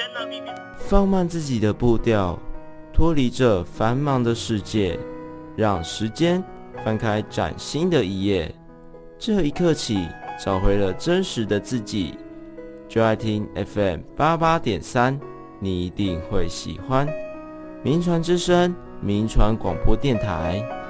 放慢自己的步调，脱离这繁忙的世界，让时间翻开崭新的一页。这一刻起，找回了真实的自己。就爱听 FM88.3，你一定会喜欢。民传之声，民传广播电台。